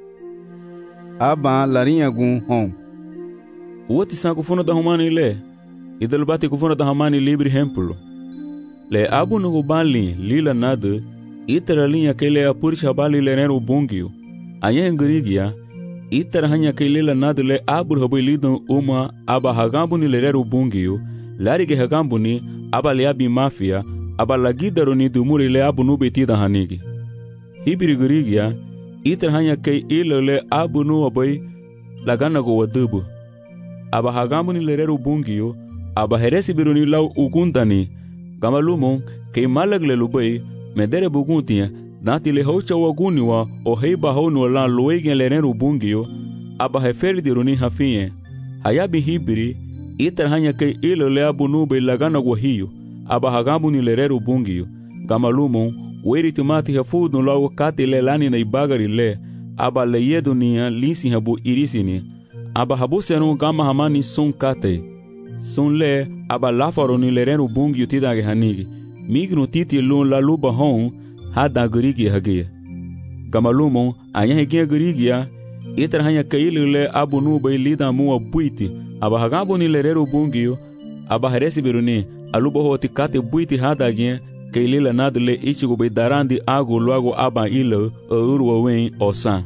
aba larinha gun hon uoti sanku fona da humani le idalbati kufona da hamani libri hempulo le abu no bali lila nada itara linha kele apurisha bali le nero bungiyo anya ngrigia itara hanya kele la nada le abu hobe lidon uma aba hagambu ni le nero bungiyo larige hagambu ni aba le abi mafia aba lagidaro ni dumuri le abu no betida hanigi hibiri grigia itara hanya ke ile le abu no obai lagana go wadubu aba hagambu ni le nero bungiyo aba heresi biruni lau ugundani gamalumon ke malagle lubai medere buguntia dati le hocha waguniwa o heiba honu la loegen lereru bungio aba heferi diruni hafie hayabi hibiri itarhanya ke ilo le abunu be lagana gohiyo aba hagabu ni lereru bungio gamalumon weri tumati hafudu lau kati le lani na ibagari le aba le yedunia lisi habu irisini aba habu senu gama hamani sun kate sun le aba lafaro ni lereru bungi tidage hanigi mignu titi lun la luba hon hada grigi hage gamalumon anya hege grigia itra hanya kaile le abu nu bay lida mu buiti aba hagabu ni lereru bungi aba heresi biruni aluba hoti kate buiti hada ge kaile la nadle ichigo bay darandi ago luago aba ilo urwa wen osan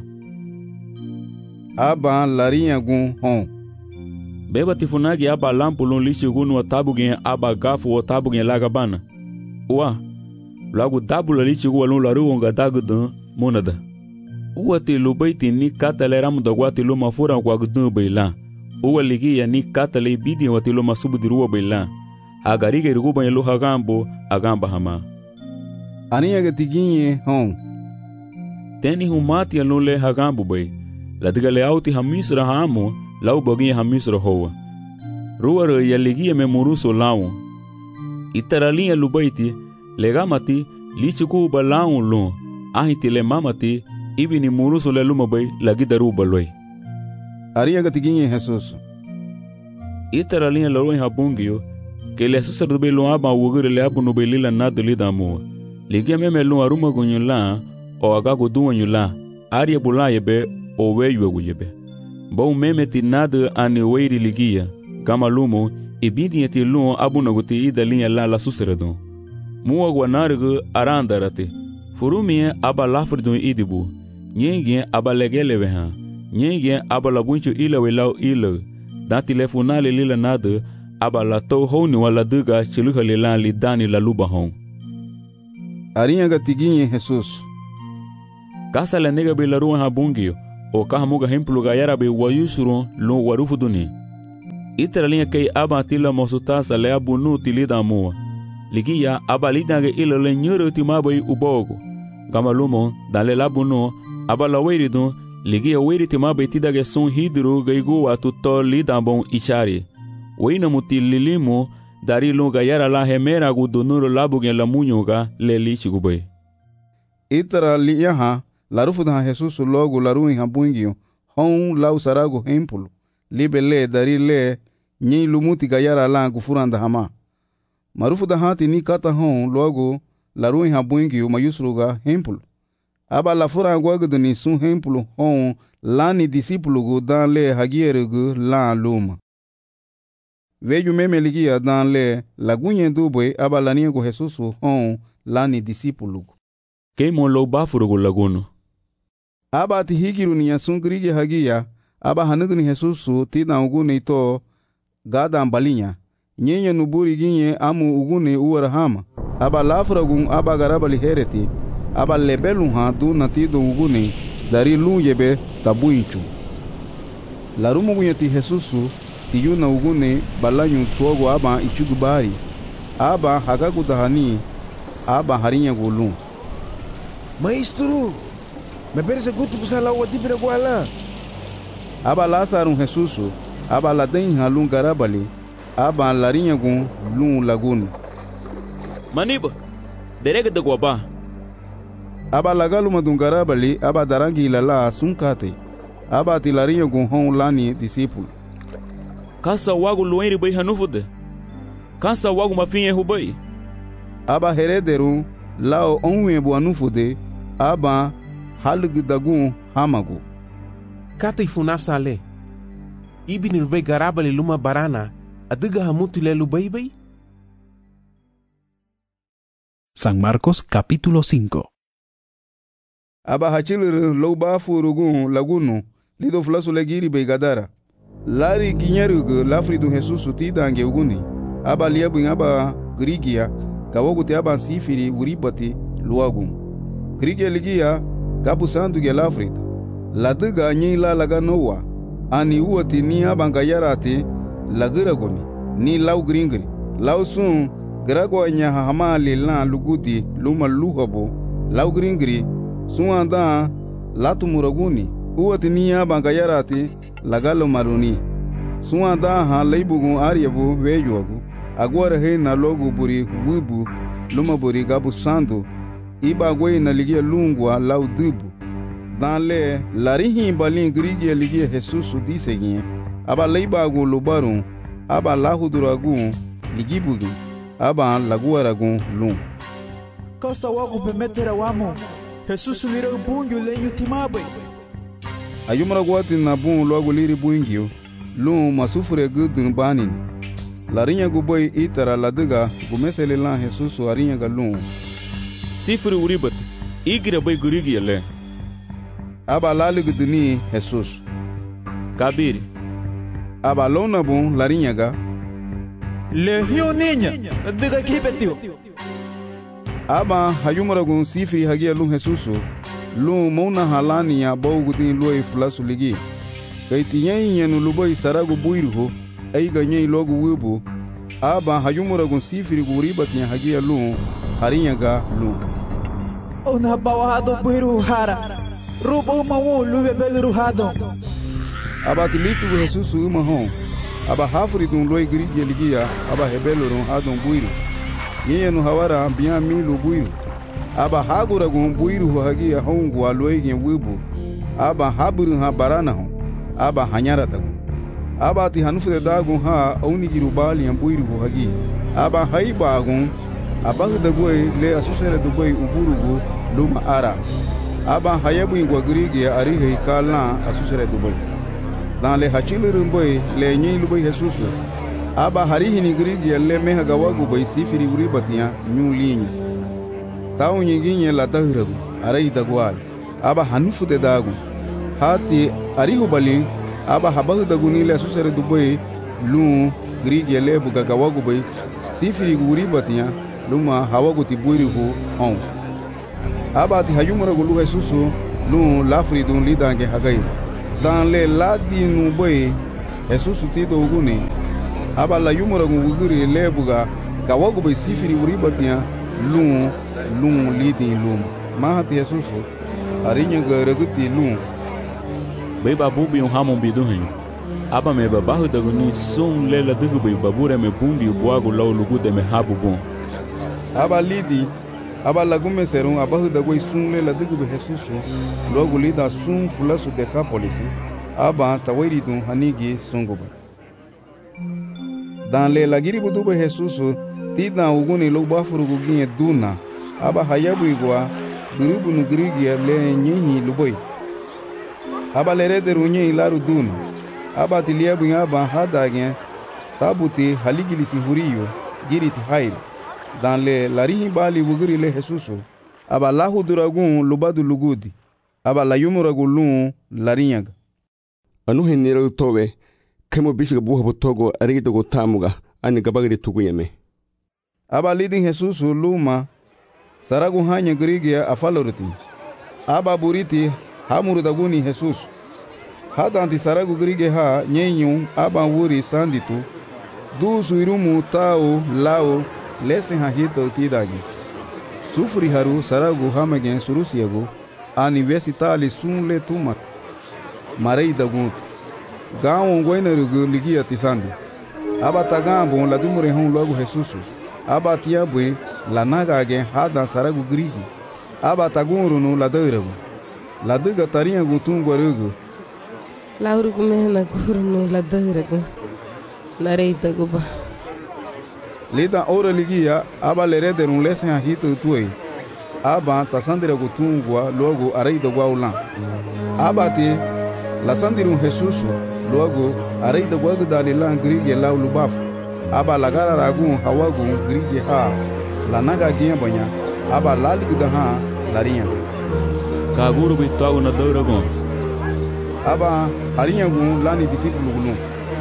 aba larinha gun hon beba tifunagi aba lampulun lishigunu wa tabugen aba gafu wa tabugen lagabana uwa lagu dabula lishigu walun laruwonga dagudan monada uwa ti lubaiti ni katale ramu dagwati luma fura kwa gudun bayla uwa ligiya ni katale bidi wa ti luma subudiruwa bayla agarige riguba yelu hagambo agamba hama aniya gatiginye hon teni humati yalun le hagambo bay ladigale auti hamisra hamo lau boginha hamisro hoa ruwa yaligia memuruso lawo itaralinha lubaiti legamati lichiku balaun lo ahiti le mamati ibini muruso le lumabay lagidaru baloi aria gatiginha Jesus itaralinha loroi habungio que le susarbe lo aba wugure le abu no belila nadli damo ligia memelu aruma gunyula o agago duanyula aria bulayebe o weyu yebe bom memeti nada ani weiri ligia gamalumo ibidi eti luo abunaguti idalinha la suseradon mua guanargu arandarate furumie aba lafridon idibu nyenge aba legeleveha nyenge aba labuncho ilawe lau ilo da telefonale lila nada aba la to honi wala duga chiluhale la lidani la lubahon arinha gatiginha Jesus Casa la nega be la ruwa ha bungio, o kaha muga hemplu ga yara be wayusuru lo warufu duni. Itera linha kei aba tila mosutasa le abunu tilida mua. Ligia aba lidage ila le nyoro timabai ubogo. Gama lumo dale labunu aba la weiridu ligia weiri timabai tidage sun hidru gaigu watu to lidambon ishari. Weina muti lilimu dari lunga yara la hemera gu donuro labugen la munyuga le lichigubai. Itera liha larufu da Jesus logo laruin ha bungio hon lau sarago hempulu libele dari le nyi lumuti gayara la gufuranda hama marufu da hati ni kata hon logo laruin ha bungio mayusruga hempulu aba la fura gwagudu ni sun hempulu hon lani disipulu gu dan le hagierugu la luma veju meme ligia dan le lagunye dubwe aba laniego Jesus hon lani disipulu Keimo lo bafurugu laguno aba ti higiru ni yasungrige hagia aba hanugni Jesusu tina ugune to gada ambalinya nyenye nuburi ginye amu ugune uwarahama aba lafragun aba garabali hereti aba lebelun ha du natido ugune dari luyebe tabuinchu larumu gunye ti Jesusu ti yuna ugune balanyu togo aba ichugubari aba hagagudahani aba harinya gulun Maestro, me parece que tu pusa la wati pira guala. Aba Lázaro Jesusu, aba la den halun garabali, aba larinha gun lun lagun. Maniba, derega de guaba. Aba lagalu madun garabali, aba darangi lala sunkate, aba ti larinha gun hon lani discípulo. Kasa wagu luenri bai hanufude. Kasa wagu mafinha rubai. Aba herederu lao onwe bu anufude. Aba halug dagun hamagu kata ifunasa ale ibini lubai garabali luma barana adiga hamutile lubai. San Marcos capítulo 5. Aba hachilur loba furugun lagunu lido flasu legiri be gadara lari ginyarugu lafridu Jesusu tidange uguni aba liabu aba grigia kawogu aba sifiri uribati luagun Krige ligia gabu sandu ge lafrita laduga nyi la laga nowa ani uati ni abanga yarati lagiragoni ni lau gringri lau sun grago nya hamali la lugudi luma luhabo lau gringri suanda latu muraguni uati ni abanga yarati lagalo maruni suanda ha leibugu aryabu vejuagu agwara he na logo buri wibu luma buri gabu sandu iba gwe na ligia lungwa lau dubu dan le larihi balin grigia ligia Jesusu disegin aba leiba gu lubarun aba lahuduragun ligibugi aba laguaragun lung Kasa wagu pemetera wamo Jesusu lira bungu lenyu timabe ayumra gwati na bun logu liri bungio lung masufure gudun banin larinya guboy itara laduga gumesele lan Jesusu arinya ga lung Sifuri uribat, igira bai gurigi yale. Aba laliguduni Jesus. Kabiri. Aba lona bun larinyaga. Lehio niña, diga kipetio. Aba hayumaragun sifiri hagia lun Jesusu. Lun mona halani ya bawgudin loi flasu ligi. Kaitinyai nyanu lubai saragu buirho, aiga nyai logu wibu. Aba hayumaragun sifiri guribat nya hagia lun harinyaga lun. Ona bawado buiru hara. Rubo mawu luwe belu hado. Aba tilitu Jesusu umahon. Aba hafuri dun loi grigi ligia. Aba hebelu run hadon buiru. Yenu hawara biya milu buiru. Aba hagura gun buiru hagia hongu aloi gen wibu. Aba haburu ha barana hon. Aba hanyara tagu. Aba ti hanufu dagun ha auni girubali yan buiru hagi. Aba haiba agun. Aba hudagoi le asusere dugoi uburugu luma ara. Aba hayabu ingwa grigi arihe kala asusere dugoi. Dan le hachilurun boy le nyi lubai Jesusu. Aba harihi ni grigi le meha gawagu boy sifiri uribatiya nyu linya. Tau nyiginye la tahiragu arai dagwal. Aba hanufu de dagu. Hati arihu bali aba habahu daguni le asusere dugoi lu grigi le buga gawagu boy sifiri uribatiya luma hawagu ti buirihu on. Aba ti hayumura gulu Jesusu lun lafri dun lidange hagairo. Dan le ladi nu boy Jesus tito uguni aba la yumura nguguri lebuga kawago boy sifiri uribatia lun lidi lum mahati Jesus arinya garaguti lun bai babu bi hamon bidu hin aba me babahu daguni sun lela dugu bai babure me bumbi buago law lugu de me habu bon aba lidi aba lagume serun abahu dagoi sun lela dugu be Jesus logo lida sun fulasu de kapolisi aba tawiri dun hanigi sunguba dan le lagiri budu be Jesus tida uguni lo bafuru guginye duna aba hayabu igwa durubu nugrigia le nyinyi luboi aba lerede runye ilaru duna aba tiliabu aba hadage tabuti haligilisi huriyo giriti hail dan le larihi bali wugiri le Jesus aba lahu duragun lubadu lugudi aba la yumuragulun larinyaga anu henira towe kemo bishiga buha botogo arido go tamuga ani gabagri tuguyeme aba lidin Jesus luma saragu hanya grigia afalorti aba buriti hamuru daguni Jesus hadanti saragu grige ha nyenyu aba wuri sanditu du suirumu tao lao lesen ha hito tidagi sufri haru saragu hamagen surusiagu universitali sunle tumat marei dagut gawo goinarugu ligia tisandi aba tagambo la dumure hon logo Jesus aba tiabwe la nagage hada saragu grigi aba tagurunu la deuragu la duga tarinha gutungo rugu la urugu mehna gurunu la deuragu la reita guba lida ora ligia aba lerederun lesen ha hito tuei aba tasandira gutungwa logo areida gwaulan aba ti la sandirun Jesus logo areida gwagu dalilan grige laulu bafu aba lagara ragun hawagu grige ha la naga giambanya aba laligda ha larinha kaguru bitwagu na douragon aba harinha gun lani discípulo gulun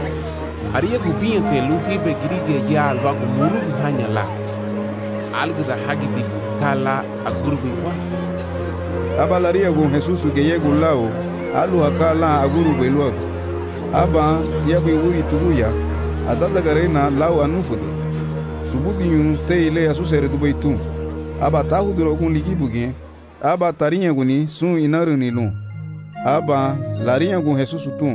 ariya gubin te luhi be grige ya alwagu muru hanya la algda hagi di kala agurbi wa aba laria gun Jesus geye gulao alu akala agurbi luagu aba tiabe wuri tuguya adada garena lau anufudi sububinyu te ile ya susere dubaitu aba tahu durogun ligibuge aba tarinha guni sun inaruni lu aba larinha gun Jesus tu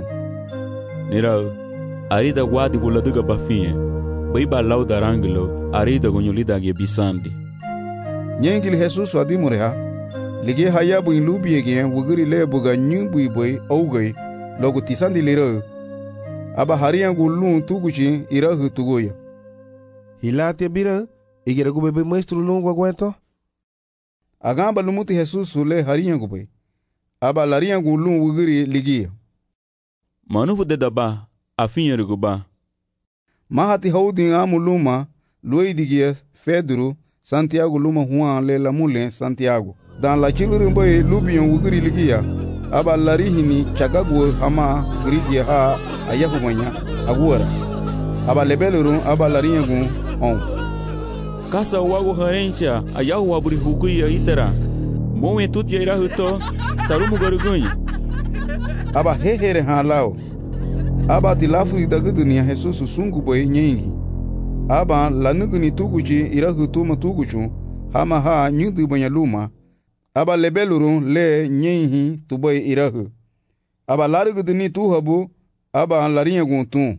nirau arida guadi buladuga bafinye bai ba lau daranglo arida gunyulida ge bisandi nyengil Jesus adimureha lige hayabu in lubiege wugiri lebuga nyumbu boy ougay logo tisandi lero aba hariangu lun tuguchi irahu tugoya hilate bira igeragu bebe maestro longo aguento agamba lumuti Jesus le hariangu boy aba lariangu lun wugiri ligia manufu de daba afinyerugu ba mahati haudin amuluma luidigia Pedro Santiago luma Juan le lamule Santiago dan la chilurin boy lubion wugiri ligia aba larihini chagagu hama grigia ha ayahu manya aguara aba lebelurun aba larinyagu on kasa wagu harensha ayahu waburi hukuya itara momen tutia irahuto tarumu garugunyi aba hehere ha lao aba tilafu dagudunia Jesus sungu boy nyingi aba lanuguni tuguchi irahuto matuguchu hama ha nyudu banya luma aba lebelurun le nyenhi tuboy irahu aba laruguduni tuhabu aba larinyagu tu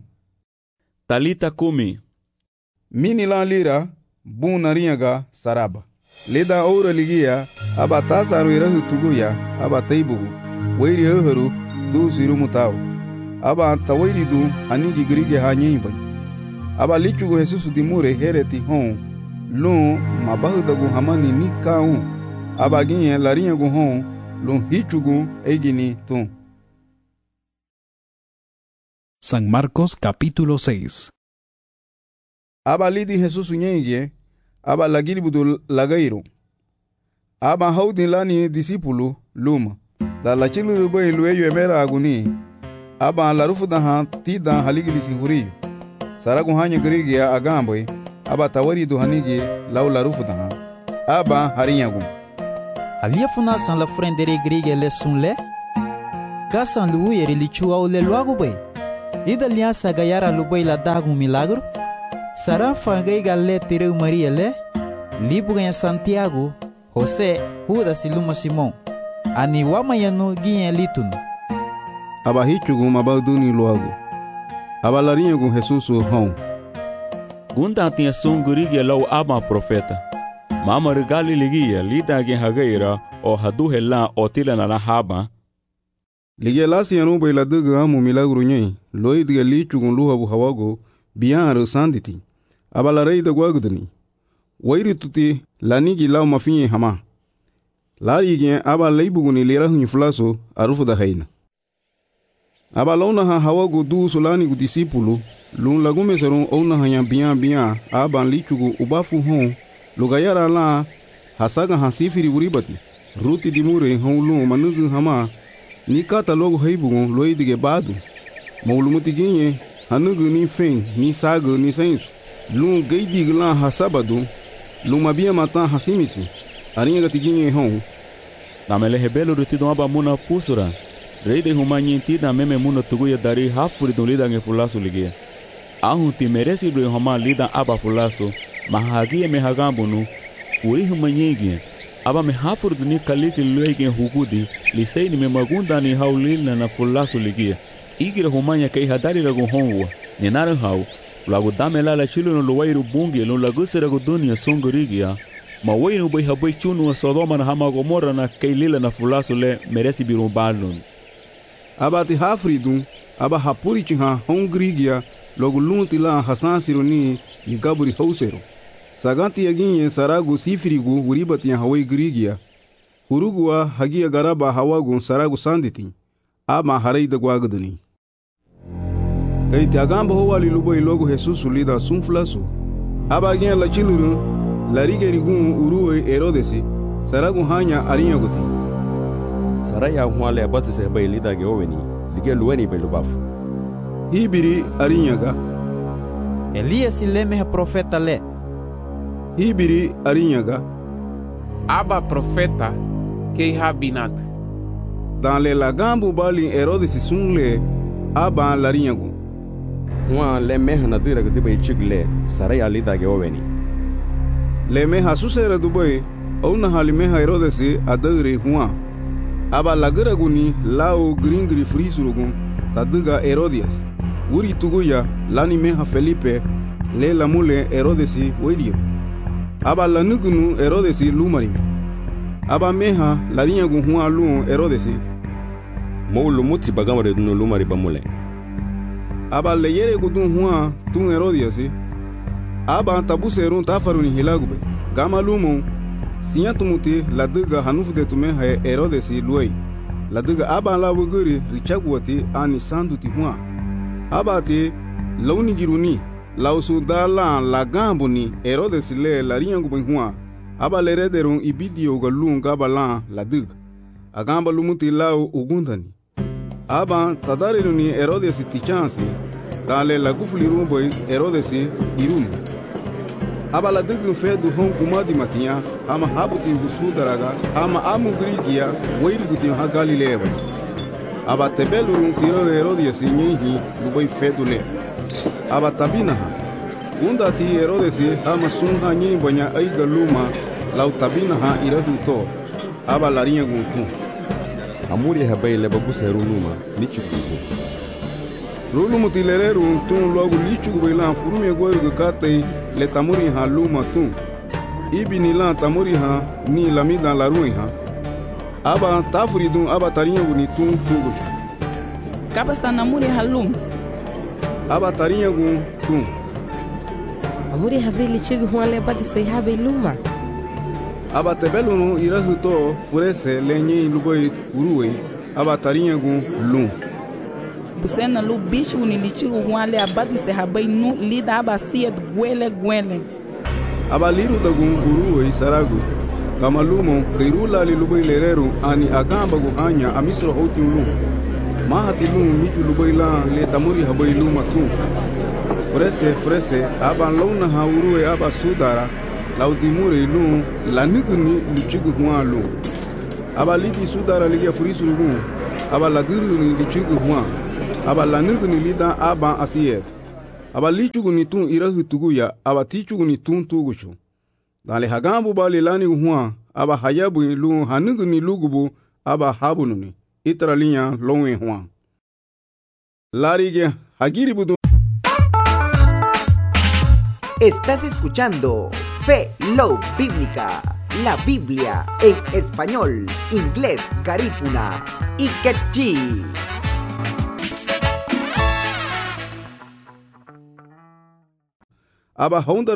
talita kumi mini la lira bun narinyaga saraba leda ora ligia aba tasaru irahu tuguya aba taibugu wairi horu du siru mutao aba tawairi du anigi grige ha nyimba aba lichugo Jesus dimure hereti hon lu mabahudagu hamani nikau aba ginye larinyagu hon lu hichugu egini tu. San Marcos capítulo 6. Aba lidi Jesus nyenge aba lagiri budu lagairo aba haudin lani discípulo luma da la chilu boy lueyo emera aguni aba larufu da han tida haligili sihuri saragu hanya grigia agamboy aba tawari do hanigi law larufu da han aba harinyagu alia funa san la frendere grige le sunle kasan lu yeri li chuau le luago bay ida lia saga yara lu bay la dagu milagro sara fangai galle tireu maria le libuga Santiago José Judas y Luma Simón ani wamayano guia litun abahichugu mabaduni luago abalarinha com Jesus hon gunda tinha som gurigia lau ama profeta mama regali ligia lida gen hagaira o hadu hela o tila na haba ligia lasi anu bai ladaga amu milagro nyai loi diga lichugu luha bu hawago bian sanditi abalarei da guagudani wairi tuti lanigi lau mafinye hama lari gen aba leibuguni lera hun flaso arufu da haina aba launa ha hawago du solani gu discípulo lun lagume serun ona hanya bian aba lichugu ubafu hon lugayara la hasaga hasifiri uribati ruti dimure hon lun manugu hama ni kata logo heibugon loi dige badu maulumuti ginye hanugu ni fen ni sago ni senso lun geidi glan hasabadu lun mabia matan hasimisi arinha gatiginye hon namele hebelo rutido aba muna pusura rei de humanyi da meme muna tuguya dari hafuri don lida nge fulaso ligia ahu ti meresi do homa lida aba fulaso mahagi me hagambunu uri humanyi aba me hafuri duni kaliti luege hugudi lisei ni me magunda ni haulil na fulaso ligia igira humanya kai hadari lagu honwa ni naran hau lagu damela la chilo no luwairu bungi no lagu seragu dunia songorigia ma wainu bai habai chunu Sodoma na hama Gomorra na kailila na fulaso le meresi birumbalun abati hafridun aba hapuri chiha hongrigia logo lunti la hasan sironi igaburi hausero saganti yaginye saragu sifirigu uribati hawai grigia hurugua hagia garaba hawagu saragu sanditi ama hareida guagdani kaiti agamba howali lubai logo Jesus lida sunflaso aba gen la chiluru larigerigun uruwe Herodesi saragu hanya arinha guti saraya hwale abati se bai lida ge oweni lige luweni bai lubafu hibiri arinhaga Elias leme profeta le hibiri arinhaga aba profeta que habinat dans le lagambu bali Herodesi sunle aba larinhagu hwa le mehna dira ge bai chigle saraya lida ge oweni le meha susera dubai ona halimeha Herodesi adagre hua aba lagaraguni lao gringri frisurugun taduga Herodias uri tuguya lani meha Felipe le lamule Herodesi wedio aba lanugunu Herodesi lumarime aba meha laniya gun hua lu Herodesi molu muti bagamare dunu lumari bamule aba leyere gudun hua tun Herodiasi aba tabuserun tafaruni hilagube gama lumo sinyatumuti laduga hanufde tume ha Herodesi luai laduga aba la wuguri richagwati ani sanduti hua aba te launi giruni lausu dala lagambuni Herodesi le lariyangu hua aba lerederun ibidio galunga bala laduga agamba lumuti lau ugundani aba tadarinu Herodesi tichansi dale lagufliru boy Herodesi irumu aba la dugu fedu hon kumadi matia ama habuti gusu daraga ama amu grigia weiri guti ha Galilea aba tebelurun tiro Herodias nyihi lubai fedu le aba tabina ha unda ti Herodes ama sunha nyi banya ai galuma lau tabina ha irahu to aba larinha guntu amuri habai le babuseru luma nichukuko Rulu mutilereru tun logo lichugu bailan furume goyo katei le tamuri ha luma tun ibini la tamuri ha ni lamida la rui ha aba tafridun aba tarinha guni tun tugush kaba sanamuri halum aba tarinha gun tun amuri habili chigu huale badi sei habe luma aba tebelunu irahu to furese lenye luboi uruwe aba tarinha gun lum busena lu bicho unilichigu huale abadi se habai nu lida aba siet gwele aba liru tagun uruwe saragu kama lumo kairula liluboi lereru ani agamba gu hanya amisro hoti lum mahati lum michu lubai la le tamuri habai luma tu frese aba launa ha uruwe aba sudara laudimure lum laniguni lichigu hualu aba liti sudara ligia furisulun aba ladiru ni lichugu huan aba lanugu ni lida aba asiet aba lichugu ni tun irahu tuguya aba tichugu ni tun tugushu dale hagambu bali lani huan aba hayabu lu hanugu ni lugubu aba habununi itralinya lowe huan larige hagiri budu. Estás escuchando Fe Love Bíblica, la Biblia en español, inglés, garífuna y quechí. Aba honda